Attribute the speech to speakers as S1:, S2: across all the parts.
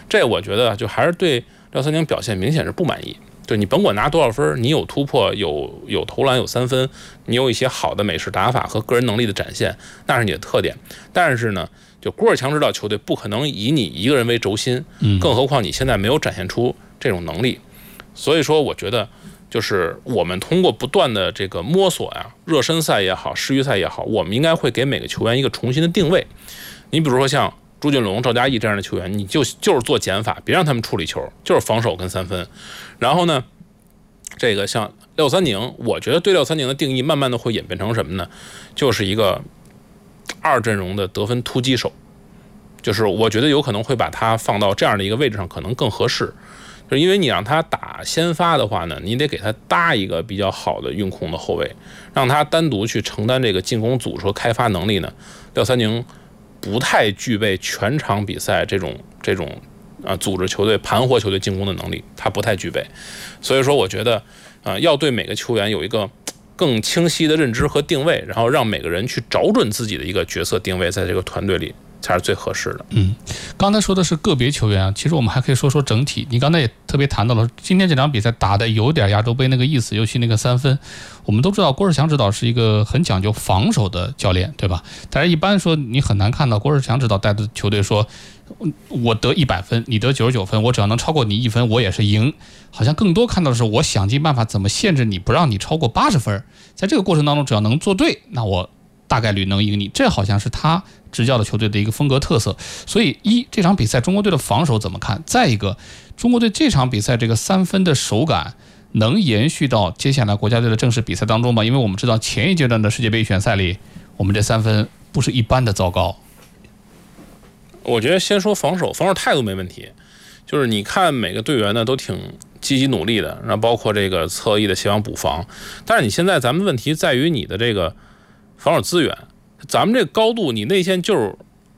S1: 这我觉得就还是对廖三宁表现明显是不满意。就你甭管拿多少分，你有突破，有投篮，有3分，你有一些好的美式打法和个人能力的展现，那是你的特点。但是呢，就郭士强指导球队不可能以你一个人为轴心，更何况你现在没有展现出这种能力。所以说，我觉得就是我们通过不断的这个摸索呀，热身赛也好，世预赛也好，我们应该会给每个球员一个重新的定位。你比如说像朱俊龙、赵嘉译这样的球员，你就是做减法，别让他们处理球，就是防守跟3分。然后呢，这个像廖三宁，我觉得对廖三宁的定义慢慢的会演变成什么呢？就是一个2阵容的得分突击手，就是我觉得有可能会把他放到这样的一个位置上，可能更合适。就是因为你让他打先发的话呢，你得给他搭一个比较好的运控的后卫，让他单独去承担这个进攻组织和开发能力呢。廖三宁不太具备全场比赛这种组织球队、盘活球队进攻的能力，他不太具备。所以说，我觉得要对每个球员有一个更清晰的认知和定位，然后让每个人去找准自己的一个角色定位，在这个团队里才是最合适的。
S2: 刚才说的是个别球员啊，其实我们还可以说说整体。你刚才也特别谈到了，今天这场比赛打的有点亚洲杯那个意思，尤其那个3分。我们都知道郭士强指导是一个很讲究防守的教练，对吧？但是一般说你很难看到郭士强指导带的球队说，我得100分，你得99分，我只要能超过你1分，我也是赢。好像更多看到的是，我想尽办法怎么限制你，不让你超过80分。在这个过程当中，只要能做对，那我大概率能赢你。这好像是他执教的球队的一个风格特色。所以这场比赛中国队的防守怎么看？再一个，中国队这场比赛这个3分的手感能延续到接下来国家队的正式比赛当中吗？因为我们知道前一阶段的世界杯预选赛里，我们这3分不是一般的糟糕。
S1: 我觉得先说防守态度没问题，就是你看每个队员呢都挺积极努力的，然后包括这个侧翼的协防补防。但是你现在咱们问题在于你的这个防守资源，咱们这个高度，你内线就是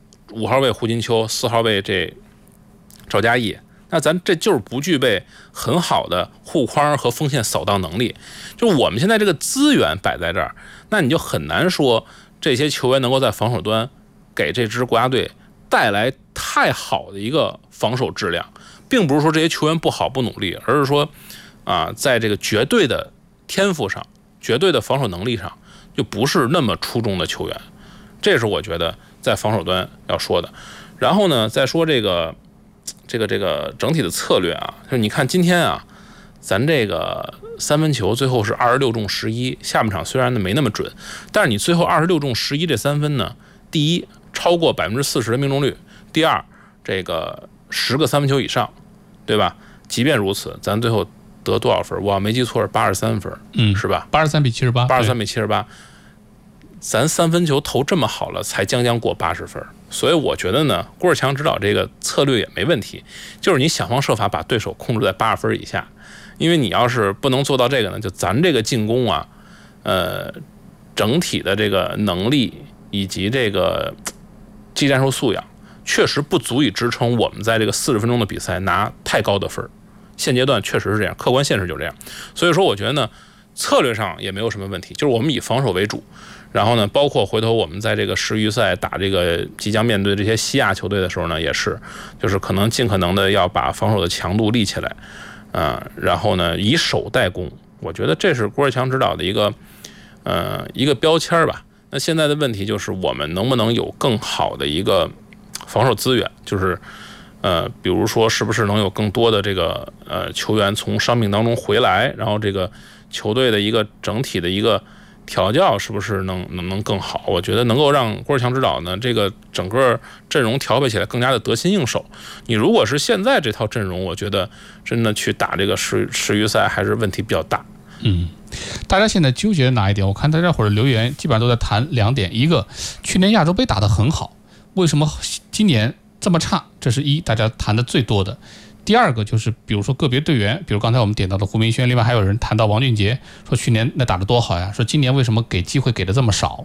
S1: 5号位胡金秋，4号位这赵嘉译，那咱这就是不具备很好的护框和锋线扫荡能力。就我们现在这个资源摆在这儿，那你就很难说这些球员能够在防守端给这支国家队带来太好的一个防守质量，并不是说这些球员不好不努力，而是说在这个绝对的天赋上、绝对的防守能力上，就不是那么出众的球员。这是我觉得在防守端要说的。然后呢，再说这个整体的策略啊，就是你看今天啊，咱这个3分球最后是26中11，下半场虽然没那么准，但是你最后26中11这3分呢，第一超过40%的命中率，第二这个10个3分球以上，对吧？即便如此，咱最后得多少分？我没记错是83分，是吧
S2: ？83比78
S1: ，83比78。咱3分球投这么好了，才将过80分。所以我觉得呢，郭士强指导这个策略也没问题，就是你想方设法把对手控制在80分以下。因为你要是不能做到这个呢，就咱这个进攻啊，整体的这个能力以及这个技战术素养，确实不足以支撑我们在这个40分钟的比赛拿太高的分。现阶段确实是这样，客观现实就这样。所以说，我觉得呢，策略上也没有什么问题，就是我们以防守为主。然后呢，包括回头我们在这个世预赛打这个即将面对这些西亚球队的时候呢，也是，就是可能尽可能的要把防守的强度立起来，然后呢以守代攻，我觉得这是郭士强指导的一个标签吧。那现在的问题就是我们能不能有更好的一个防守资源，就是比如说是不是能有更多的这个球员从伤病当中回来，然后这个球队的一个整体的一个调教是不是能更好？我觉得能够让郭士强指导呢，这个整个阵容调配起来更加的得心应手。你如果是现在这套阵容，我觉得真的去打这个世预赛还是问题比较大。
S2: 大家现在纠结哪一点？我看大家伙的留言基本上都在谈2点，一个去年亚洲杯打得很好，为什么今年这么差？这是大家谈的最多的。第二个就是比如说个别队员，比如刚才我们点到的胡明轩，另外还有人谈到王俊杰，说去年那打得多好呀，说今年为什么给机会给的这么少？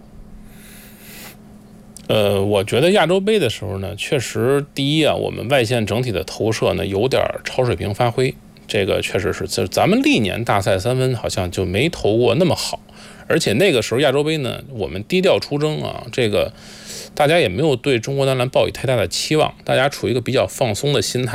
S1: 我觉得亚洲杯的时候呢，确实第一啊，我们外线整体的投射呢有点超水平发挥，这个确实是，咱们历年大赛3分好像就没投过那么好，而且那个时候亚洲杯呢，我们低调出征啊，这个大家也没有对中国男篮抱以太大的期望，大家处于一个比较放松的心态。